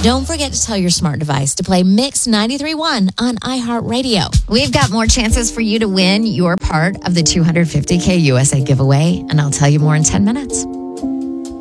Don't forget to tell your smart device to play Mix 93.1 on iHeartRadio. We've got more chances for you to win your part of the $250K USA giveaway, and I'll tell you more in 10 minutes.